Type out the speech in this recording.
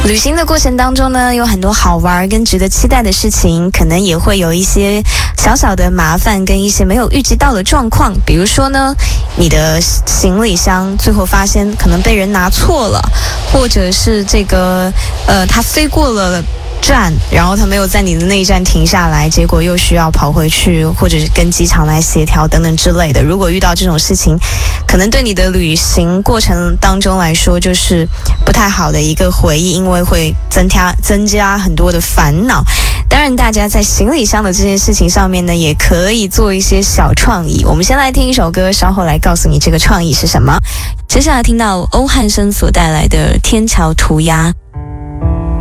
旅行的过程当中呢，有很多好玩跟值得期待的事情，可能也会有一些小小的麻烦跟一些没有预计到的状况。比如说呢，你的行李箱最后发现可能被人拿错了，或者是它飞过了站，然后他没有在你的那一站停下来，结果又需要跑回去，或者是跟机场来协调等等之类的。如果遇到这种事情，可能对你的旅行过程当中来说就是不太好的一个回忆，因为会增加很多的烦恼。当然大家在行李箱的这件事情上面呢，也可以做一些小创意。我们先来听一首歌，稍后来告诉你这个创意是什么。接下来听到欧汉声所带来的《天桥涂鸦》。